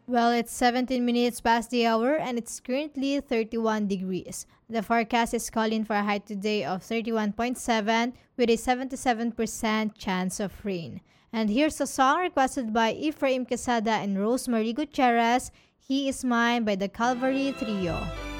Well, it's 17 minutes past the hour and it's currently 31 degrees. The forecast is calling for a high today of 31.7 with a 77% chance of rain. And here's a song requested by Ephraim Quesada and Rosemary Gutierrez. He is Mine by the Calvary Trio.